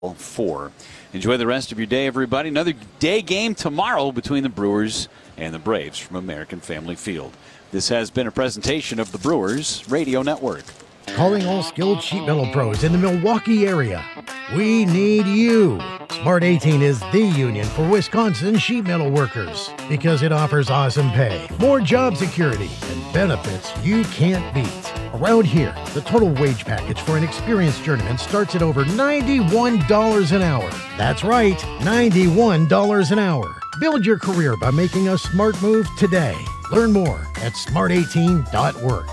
4. Enjoy the rest of your day, everybody. Another day game tomorrow between the Brewers and the Braves from American Family Field. This has been a presentation of the Brewers Radio Network. Calling all skilled sheet metal pros in the Milwaukee area. We need you. Smart 18 is the union for Wisconsin sheet metal workers because it offers awesome pay, more job security, and benefits you can't beat. Around here, the total wage package for an experienced journeyman starts at over $91 an hour. That's right, $91 an hour. Build your career by making a smart move today. Learn more at smart18.work.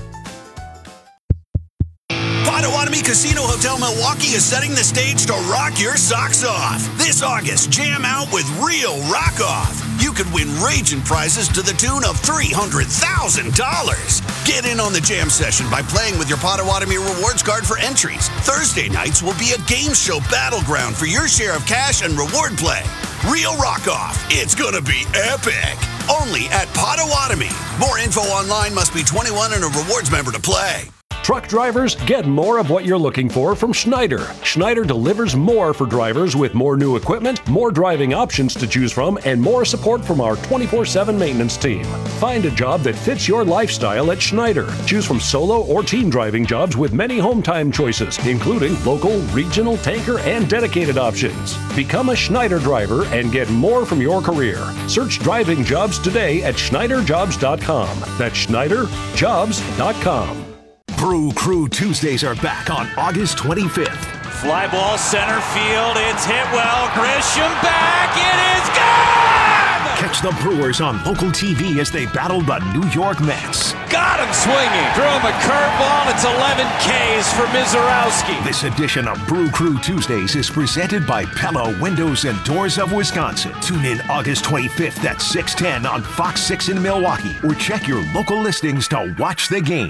Potawatomi Casino Hotel Milwaukee is setting the stage to rock your socks off. This August, jam out with real rock off. You could win raging prizes to the tune of $300,000. Get in on the jam session by playing with your Potawatomi rewards card for entries. Thursday nights will be a game show battleground for your share of cash and reward play. Real rock off. It's gonna be epic. Only at Potawatomi. More info online. Must be 21 and a rewards member to play. Truck drivers, get more of what you're looking for from Schneider. Schneider delivers more for drivers with more new equipment, more driving options to choose from, and more support from our 24/7 maintenance team. Find a job that fits your lifestyle at Schneider. Choose from solo or team driving jobs with many home time choices, including local, regional, tanker, and dedicated options. Become a Schneider driver and get more from your career. Search driving jobs today at SchneiderJobs.com. That's SchneiderJobs.com. Brew Crew Tuesdays are back on August 25th. Fly ball center field. It's hit well. Grisham back. It is gone! Catch the Brewers on local TV as they battle the New York Mets. Got him swinging. Threw him a curveball. It's 11 Ks for Mizorowski. This edition of Brew Crew Tuesdays is presented by Pella Windows and Doors of Wisconsin. Tune in August 25th at 6:10 on Fox 6 in Milwaukee, or check your local listings to watch the game.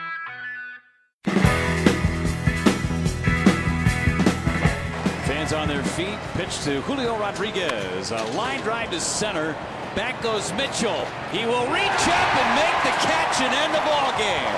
Fans on their feet. Pitch to Julio Rodriguez. A line drive to center. Back goes Mitchell. He will reach up and make the catch and end the ball game.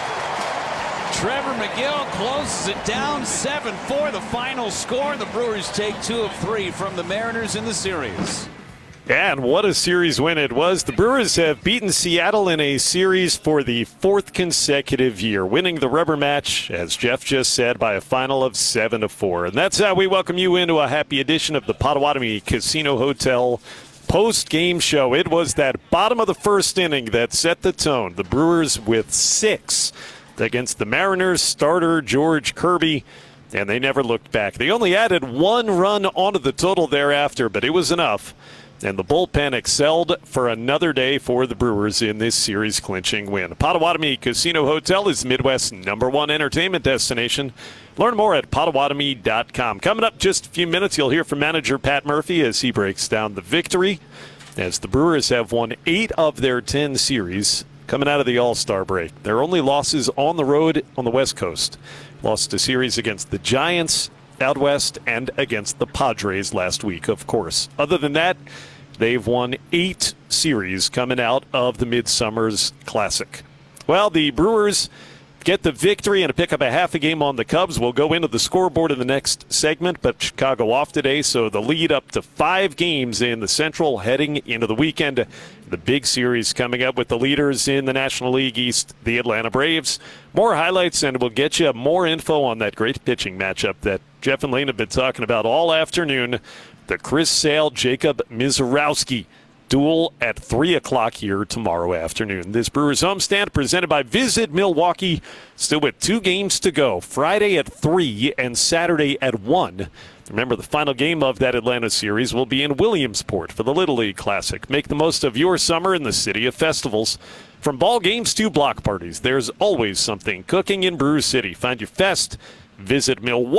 Trevor McGill closes it down 7-4. The final score. The Brewers take 2 of 3 from the Mariners in the series. And what a series win it was. The Brewers have beaten Seattle in a series for the 4th consecutive year, winning the rubber match, as Jeff just said, by a final of 7-4. And that's how we welcome you into a happy edition of the Potawatomi Casino Hotel post-game show. It was that bottom of the first inning that set the tone. The Brewers with 6 against the Mariners starter George Kirby, and they never looked back. They only added 1 run onto the total thereafter, but it was enough. And the bullpen excelled for another day for the Brewers in this series-clinching win. Potawatomi Casino Hotel is Midwest's #1 entertainment destination. Learn more at Potawatomi.com. Coming up just a few minutes, you'll hear from manager Pat Murphy as he breaks down the victory, as the Brewers have won 8 of their 10 series coming out of the All-Star break. Their only losses on the road on the West Coast. Lost a series against the Giants out west and against the Padres last week, of course. Other than that, they've won 8 series coming out of the Midsummer's Classic. Well, the Brewers get the victory and pick up a half a game on the Cubs. We'll go into the scoreboard in the next segment, but Chicago off today, so the lead up to 5 games in the Central heading into the weekend. The big series coming up with the leaders in the National League East, the Atlanta Braves. More highlights, and we'll get you more info on that great pitching matchup that Jeff and Lane have been talking about all afternoon. The Chris Sale, Jacob Mizorowski duel at 3 o'clock here tomorrow afternoon. This Brewers homestand presented by Visit Milwaukee, still with 2 games to go. Friday at 3 and Saturday at 1. Remember, the final game of that Atlanta series will be in Williamsport for the Little League Classic. Make the most of your summer in the city of festivals. From ball games to block parties, there's always something cooking in Brew City. Find your fest. Visit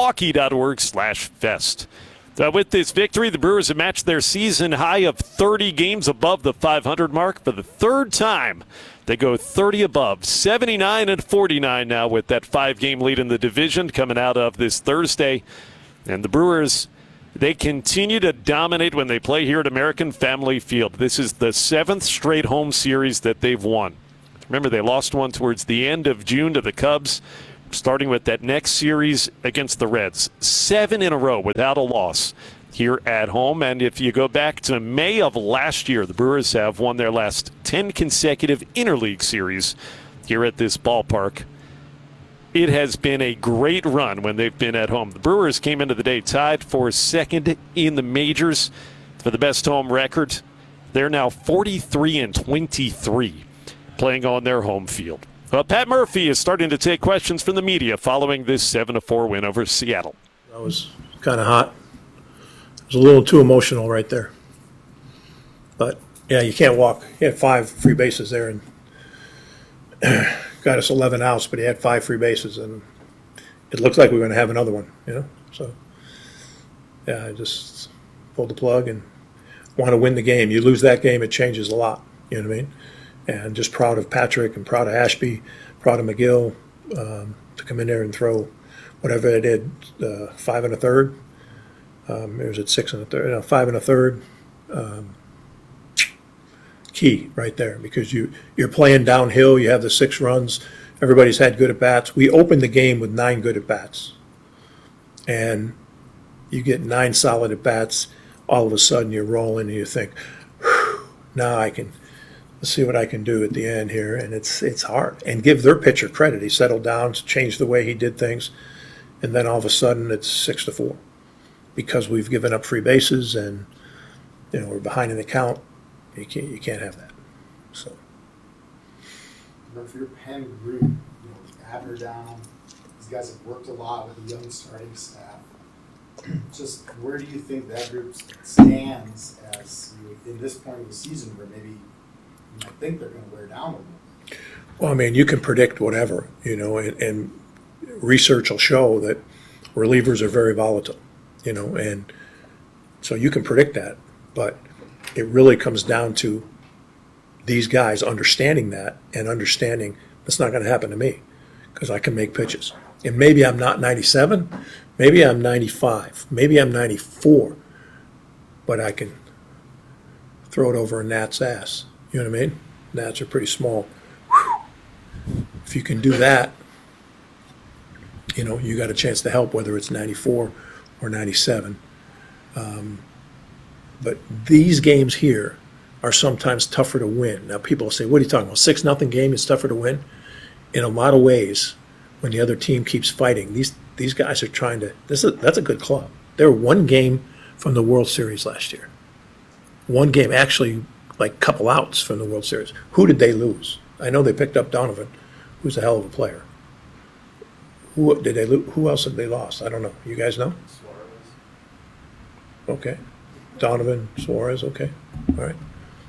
Milwaukee.org/fest. With this victory, the Brewers have matched their season high of 30 games above the 500 mark for the 3rd time. They go 30 above, 79-49 now with that 5-game lead in the division coming out of this Thursday. And the Brewers, they continue to dominate when they play here at American Family Field. This is the 7th straight home series that they've won. Remember, they lost one towards the end of June to the Cubs. starting with that next series against the Reds. 7 in a row without a loss here at home. And if you go back to May of last year, the Brewers have won their last 10 consecutive interleague series here at this ballpark. It has been a great run when they've been at home. The Brewers came into the day tied for second in the majors for the best home record. They're now 43-23 playing on their home field. Well, Pat Murphy is starting to take questions from the media following this 7-4 win over Seattle. That was kind of hot. It was a little too emotional right there. But, yeah, you can't walk. He had 5 free bases there and got us 11 outs, but he had 5 free bases, and it looked like we were going to have another one, So, yeah, I just pulled the plug and want to win the game. You lose that game, it changes a lot, you know what I mean? And just proud of Patrick and proud of Ashby, proud of McGill to come in there and throw whatever they did, 5 1/3. It was at 6 1/3, 5 1/3. Key right there, because you're playing downhill. You have the 6 runs. Everybody's had good at bats. We opened the game with 9 good at bats, and you get 9 solid at bats. All of a sudden, you're rolling, and you think, now let's see what I can do at the end here. And it's hard. And give their pitcher credit. He settled down, changed the way he did things, and then all of a sudden it's 6-4 because we've given up free bases and we're behind in the count. You can't have that. So. But for your Penn group, Abner down, these guys have worked a lot with a young starting staff. Just where do you think that group stands as in this point of the season where maybe you might think they're going to wear down a little bit? Well, I mean, you can predict whatever, and research will show that relievers are very volatile, and so you can predict that, but it really comes down to these guys understanding that and understanding that's not going to happen to me because I can make pitches. And maybe I'm not 97, maybe I'm 95, maybe I'm 94, but I can throw it over a gnat's ass. You know what I mean? Gnats are pretty small. Whew. If you can do that, you got a chance to help, whether it's 94 or 97. But these games here are sometimes tougher to win. Now, people say, what are you talking about? 6-0 game is tougher to win? In a lot of ways, when the other team keeps fighting, these guys are trying to – that's a good club. They were 1 game from the World Series last year. 1 game, actually, like a couple outs from the World Series. Who did they lose? I know they picked up Donovan, who's a hell of a player. Who did they lose? Who else have they lost? I don't know. You guys know? Suarez. Okay. Donovan, Suarez, okay. All right.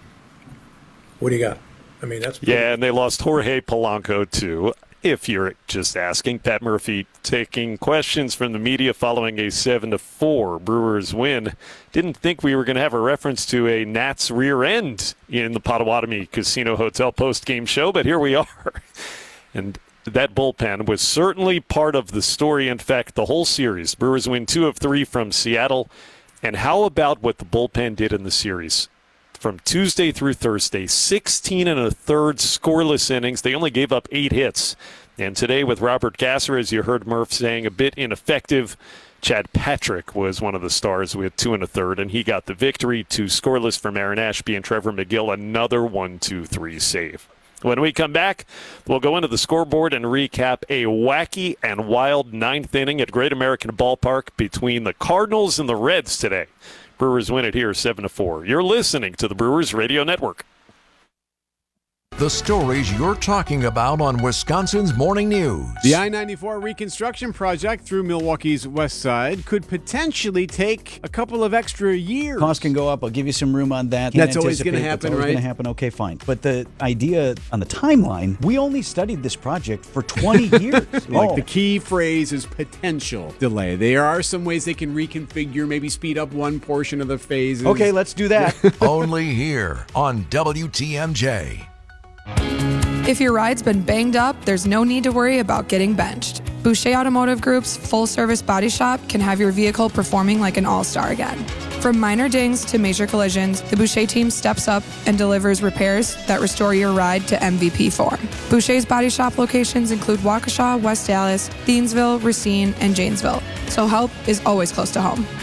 What do you got? I mean, that's... Yeah, and they lost Jorge Polanco, too. If you're just asking, Pat Murphy taking questions from the media following a 7-4 Brewers win. Didn't think we were going to have a reference to a Nats rear end in the Potawatomi Casino Hotel post-game show, but here we are. And that bullpen was certainly part of the story. In fact, the whole series. Brewers win 2 of 3 from Seattle. And how about what the bullpen did in the series? From Tuesday through Thursday, 16 1/3 scoreless innings. They only gave up 8 hits. And today with Robert Gasser, as you heard Murph saying, a bit ineffective. Chad Patrick was one of the stars with 2 1/3, and he got the victory. 2 scoreless from Aaron Ashby and Trevor McGill, another 1-2-3 save. When we come back, we'll go into the scoreboard and recap a wacky and wild 9th inning at Great American Ballpark between the Cardinals and the Reds today. Brewers win it here 7-4. You're listening to the Brewers Radio Network. The stories you're talking about on Wisconsin's Morning News. The I-94 reconstruction project through Milwaukee's west side could potentially take a couple of extra years. Costs can go up. I'll give you some room on that. That's always going to happen, right? That's always going to happen. Okay, fine. But the idea on the timeline, we only studied this project for 20 years. The key phrase is potential delay. There are some ways they can reconfigure, maybe speed up one portion of the phases. Okay, let's do that. Only here on WTMJ. If your ride's been banged up, there's no need to worry about getting benched. Boucher Automotive Group's full-service body shop can have your vehicle performing like an all-star again. From minor dings to major collisions, the Boucher team steps up and delivers repairs that restore your ride to MVP form. Boucher's body shop locations include Waukesha, West Dallas, Thiensville, Racine, and Janesville, so help is always close to home.